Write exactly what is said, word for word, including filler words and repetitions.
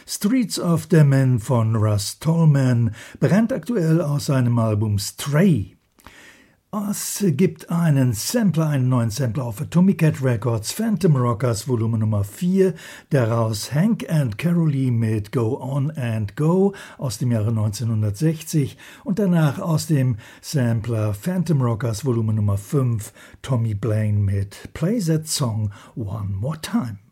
Streets of the Man von Russ Tolman, brandaktuell aus seinem Album Stray. Es gibt einen Sampler, einen neuen Sampler auf Atomic Cat Records, Phantom Rockers Volumen Nummer vier, daraus Hank and Carolee mit Go On and Go aus dem Jahre neunzehnhundertsechzig und danach aus dem Sampler Phantom Rockers Volumen Nummer fünf, Tommy Blaine mit Play That Song One More Time.